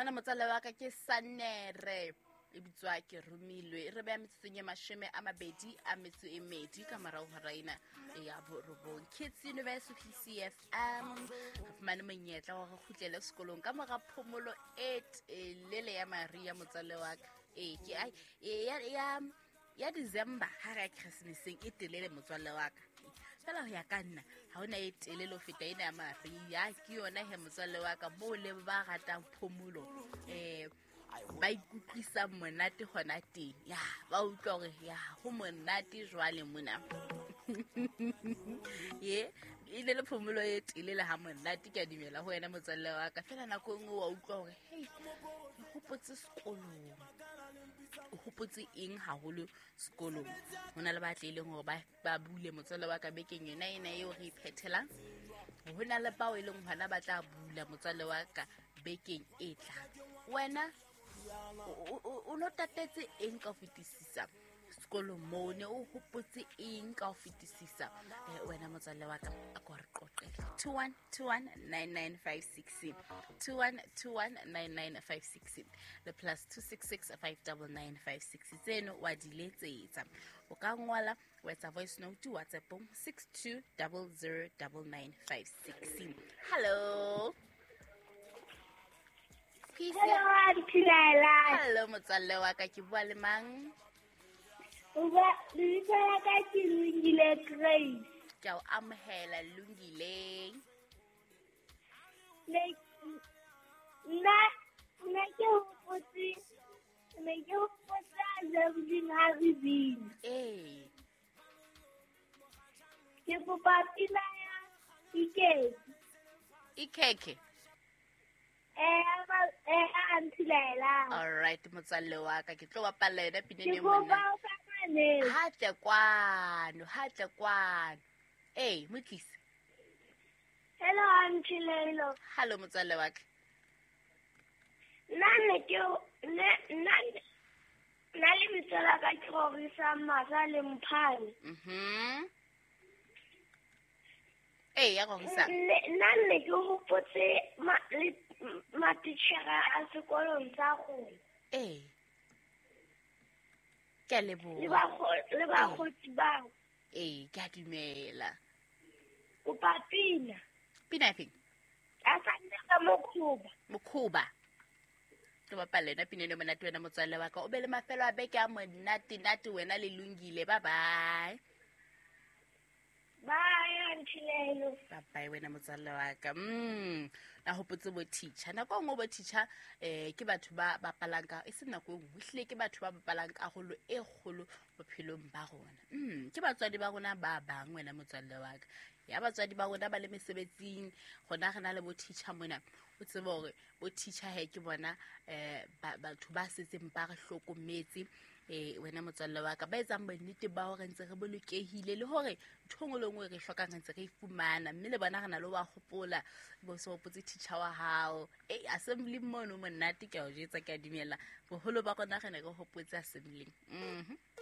Ngwana motswalle wa ka ke Sanere e bitswa ke Romilwe re beya metsotsong ye 22 ka morao ga raina ya borobong Kids University CFM re fumane monyetla wa go khutlela sekolong ka moga phomolo e telele ya Maria motswalle wa ka ya December ha ga Christmaseng e telele motswalle wa ka fela ho ya ka nna ha ona e telele ho feta ena ya Maria ke yona he motswalle wa ka mo le ba ratang phomolo ba ikutlisa monate gona teng ya ba utlwa gore ya go monate jwale mona ye ile le phomolo e telele ha monate ke a dumela ho wena motswalle wa ka fela nako nngwe wa utlwa gore hey re hopotse sekolong o hopotse eng haholo sekolong hona le ba tlileng gore ba bule motswalle wa ka bekeng yona ena eo re iphethela hona le bao e leng hona ba tla bula motswalle wa ka bekeng e tla wena o no tatetse eng ka fetisisa sekolong mone o hopotse eng ka fetisisa wena motswalle wa ka a go re qoqela 21219956 21219956 le +26659956 tseno wa diletsetsa o ka ngwala wa etsa voice note WhatsApp 62009956 hello Hello motswalle wa ka ke bua le mang Lebitso la ka ke Lungile Grace. Ke a o amohela Lungile. Nna ke hopotsa Zebulon Haribin. Ke kopa pina ya Ikeke. Auntie Laila. All right motswalle wa ka ke tlo bapalla yona pineng e monna. Ha tle kwano. Motlisi. Hello Auntie Laila. Hello motswalle wa ka. Nna le mitsela ka ke Rorisa Masa le Mphane. Ya Rorisa. Nna ke hopotse matitjhere a sekolong sa rona. Ke a leboha. Le bakgotsi bao. Ke a dumela. Kopa pina. Pina e feng? A santse ka Mokhuba. Ke bapalla yona pina eno monate wena motswalle wa ka o be le mafelo a beke a monate wena le Lungile bye bye. Bye Auntie Lelo. Bye wena motswalle wa ka. Na hopotse bo teacher nako ngo bo teacher ke batho ba bapalang ka e se nako nngwe hlile ke batho ba bapalang ka holo e kgolo bophelong ba rona. Ke batswadi ba rona ba bang wena motswalle wa ka. Ya batswadi ba rona ba le mesebetsing gona rena le bo teacher mona o tsebe hore bo teacher he ke bona batho ba setseng ba re hlokometse wena motswalle wa ka ba etsang bonnete ba hore ntse re bolokehile le hore thongolongwe re hlokang ntse re ifumana mme le bona rena le wa gopola bo se hopotse teacher wa hao assembly mono monate ke a o jetsa ke a dumela boholo ba rona re ne re hopotse assembly